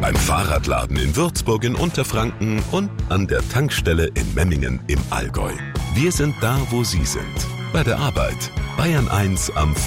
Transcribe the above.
beim Fahrradladen in Würzburg in Unterfranken und an der Tankstelle in Memmingen im Allgäu. Wir sind da, wo Sie sind. Bei der Arbeit. Bayern 1 am